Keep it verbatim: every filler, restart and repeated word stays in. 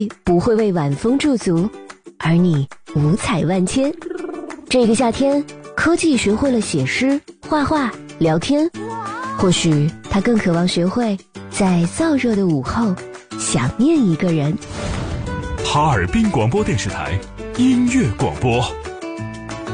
不会为晚风驻足，而你五彩万千。这个夏天，科技学会了写诗、画画、聊天，或许他更渴望学会在燥热的午后想念一个人。 哈尔滨广播电视台音乐广播。